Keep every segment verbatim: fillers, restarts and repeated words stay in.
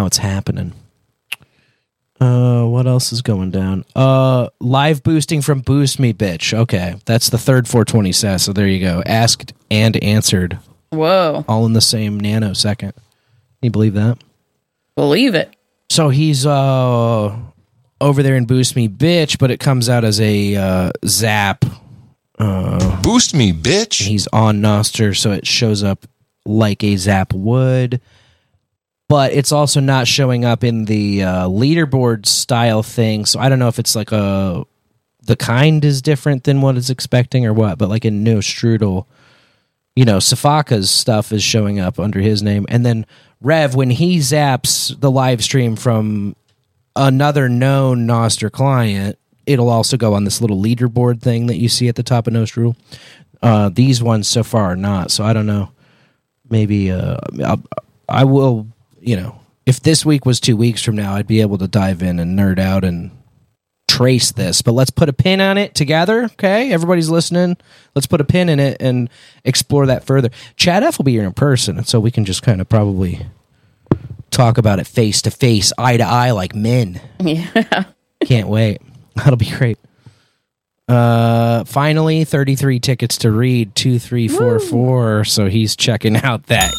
how it's happening. Uh, what else is going down? Uh, live boosting from Boost Me, bitch. Okay, that's the third four twenty S A S, so there you go. Asked and answered. Whoa. All in the same nanosecond. Can you believe that? Believe it. So he's uh over there in Boost Me, bitch, but it comes out as a uh, zap. Uh, Boost Me, bitch. He's on Nostr, so it shows up like a zap would. But it's also not showing up in the uh, leaderboard style thing. So I don't know if it's like a the kind is different than what it's expecting or what. But like in No Strudel, you know, Safaka's stuff is showing up under his name. And then Rev, when he zaps the live stream from another known Nostr client, it'll also go on this little leaderboard thing that you see at the top of No Strudel. Uh, these ones so far are not. So I don't know. Maybe uh, I'll, I will... You know, if this week was two weeks from now, I'd be able to dive in and nerd out and trace this. But let's put a pin on it together, okay? Everybody's listening. Let's put a pin in it and explore that further. Chad F will be here in person, and so we can just kind of probably talk about it face to face, eye to eye, like men. Yeah. Can't wait. That'll be great. Uh, finally, thirty-three tickets to read, two three four four. So he's checking out that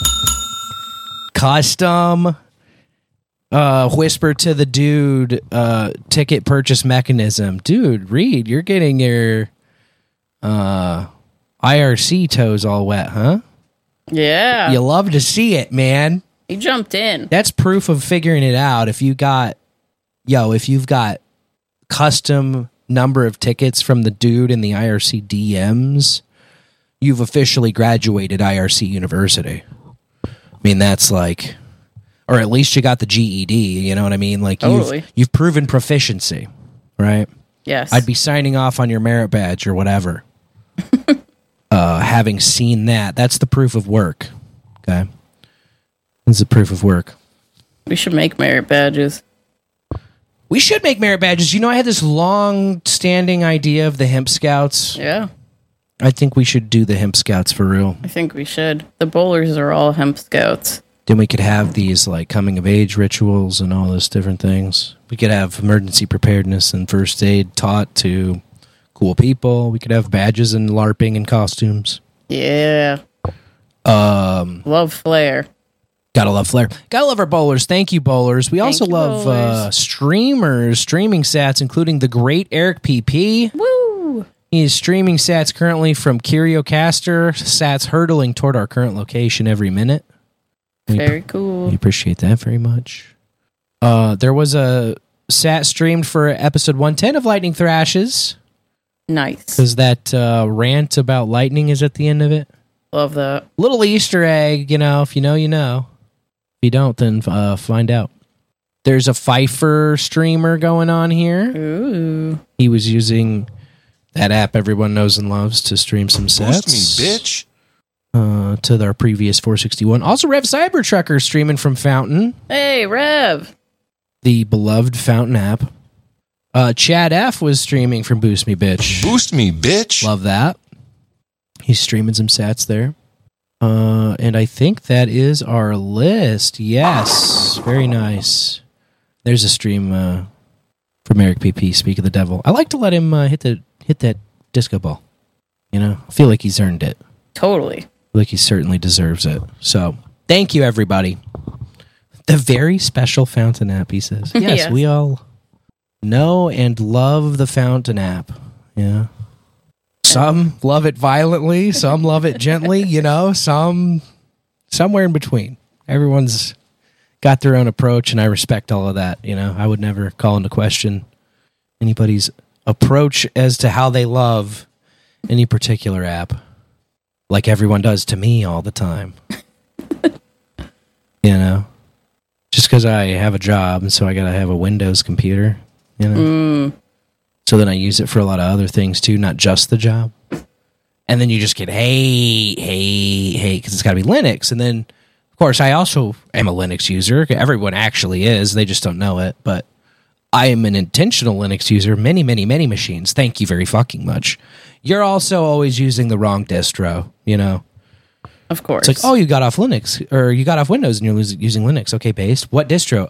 custom uh whisper to the dude uh ticket purchase mechanism. Dude, Reed, you're getting your uh I R C toes all wet, huh? Yeah. You love to see it, man. He jumped in. That's proof of figuring it out. If you got yo, if you've got custom number of tickets from the dude in the I R C D Ms, you've officially graduated I R C University. I mean, that's like, or at least you got the G E D, you know what I mean? Like, totally. you've, you've proven proficiency, right? Yes. I'd be signing off on your merit badge or whatever. uh, having seen that, that's the proof of work, okay? That's the proof of work. We should make merit badges. We should make merit badges. You know, I had this long-standing idea of the Hemp Scouts. Yeah. I think we should do the Hemp Scouts for real. I think we should. The bowlers are all hemp scouts. Then we could have these like coming of age rituals and all those different things. We could have emergency preparedness and first aid taught to cool people. We could have badges and LARPing and costumes. Yeah. Um, love flair. Gotta love flair. Gotta love our bowlers. Thank you, bowlers. We Thank also you, love uh, streamers, streaming sats, including the great Eric P P. Woo! He is streaming sats currently from Curiocaster, sats hurtling toward our current location every minute. We Very pr- cool. We appreciate that very much. Uh, there was a sat streamed for episode one ten of Lightning Thrashes. Nice. Because that uh, rant about lightning is at the end of it. Love that. Little Easter egg, you know, if you know, you know. If you don't, then uh, find out. There's a Pfeiffer streamer going on here. Ooh. He was using that app everyone knows and loves to stream some sets. Boost me, bitch. Uh, to their previous four sixty-one. Also, Rev Cybertrucker streaming from Fountain. Hey, Rev. The beloved Fountain app. Uh, Chad F was streaming from Boost Me, bitch. Boost me, bitch. Love that. He's streaming some sats there. Uh, and I think that is our list. Yes. Very nice. There's a stream uh, from Eric P P, Speak of the Devil. I like to let him uh, hit the hit that disco ball. You know? I feel like he's earned it. Totally. I feel like he certainly deserves it. So, thank you, everybody. The very special Fountain app, he says. Yes, Yes. we all know and love the Fountain app. Yeah. Some love it violently, some love it gently, you know, some somewhere in between. Everyone's got their own approach, and I respect all of that, you know. I would never call into question anybody's approach as to how they love any particular app, like everyone does to me all the time. You know? Just because I have a job, and so I got to have a Windows computer, you know? Mm. So then I use it for a lot of other things too, not just the job. And then you just get, hey, hey, hey, because it's got to be Linux. And then, of course, I also am a Linux user. Everyone actually is. They just don't know it. But I am an intentional Linux user, many, many, many machines. Thank you very fucking much. You're also always using the wrong distro, you know? Of course. It's like, oh, you got off Linux, or you got off Windows and you're using Linux. Okay, based. What distro?